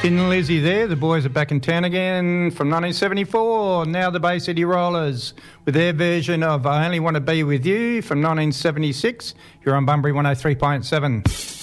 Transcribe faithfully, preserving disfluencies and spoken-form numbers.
Tin Lizzy there. The boys are back in town again from nineteen seventy-four. Now the Bay City Rollers with their version of I Only Want to Be With You from nineteen seventy-six. You're on Bunbury one oh three point seven.